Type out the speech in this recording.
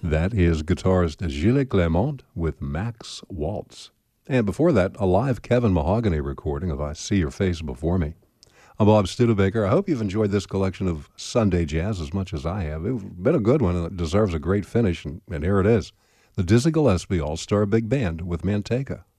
That is guitarist Gilles Clement with Max Waltz. And before that, a live Kevin Mahogany recording of I See Your Face Before Me. I'm Bob Studebaker. I hope you've enjoyed this collection of Sunday jazz as much as I have. It's been a good one, and it deserves a great finish, and here it is. The Dizzy Gillespie All-Star Big Band with Manteca.